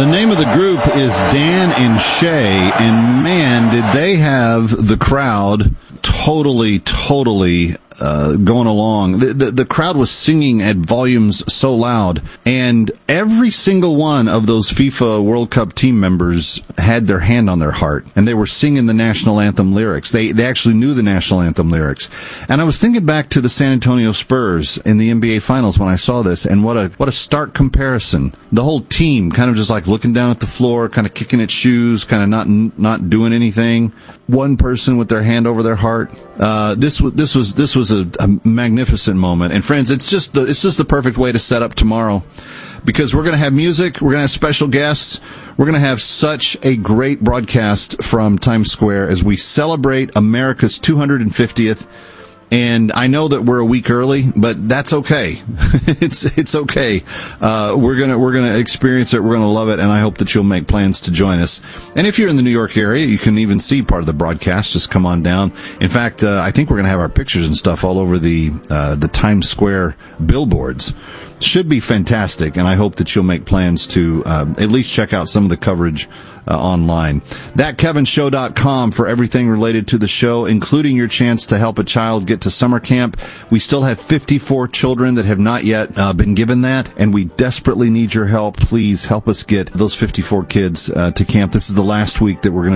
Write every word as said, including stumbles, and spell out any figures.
The name of the group is Dan and Shay, and man, did they have the crowd totally, totally uh, going along. The, the, the crowd was singing at volumes so loud, and every single one of those FIFA World Cup team members had their hand on their heart, and they were singing the national anthem lyrics. They they actually knew the national anthem lyrics. And I was thinking back to the San Antonio Spurs in the N B A Finals when I saw this, and what a what a stark comparison. The whole team kind of just like looking down at the floor, kind of kicking its shoes, kind of not not doing anything. One person with their hand over their heart. Uh, this was this was this was a, a magnificent moment. And friends, it's just the it's just the perfect way to set up tomorrow, because we're going to have music, we're going to have special guests, we're going to have such a great broadcast from Times Square as we celebrate America's two hundred fiftieth. And I know that we're a week early, but that's okay. it's it's okay. Uh, we're gonna we're gonna experience it. We're gonna love it, and I hope that you'll make plans to join us. And if you're in the New York area, you can even see part of the broadcast. Just come on down. In fact, uh, I think we're gonna have our pictures and stuff all over the uh, the Times Square billboards. Should be fantastic, and I hope that you'll make plans to uh, at least check out some of the coverage uh, online. that kevin show dot com for everything related to the show, including your chance to help a child get to summer camp. We still have fifty-four children that have not yet uh, been given that, and we desperately need your help. Please help us get those fifty-four kids uh, to camp. This is the last week that we're going to